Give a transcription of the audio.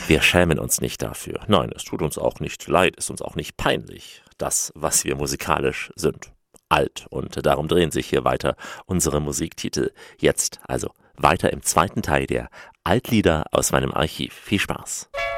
Wir schämen uns nicht dafür. Nein, es tut uns auch nicht leid, ist uns auch nicht peinlich, das, was wir musikalisch sind. Alt. Und darum drehen sich hier weiter unsere Musiktitel. Jetzt also weiter im zweiten Teil der Altlieder aus meinem Archiv. Viel Spaß.